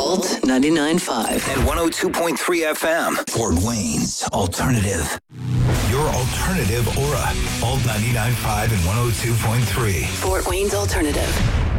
Alt 99.5 and 102.3 FM. Fort Wayne's Alternative. Your alternative aura. Alt 99.5 and 102.3. Fort Wayne's Alternative.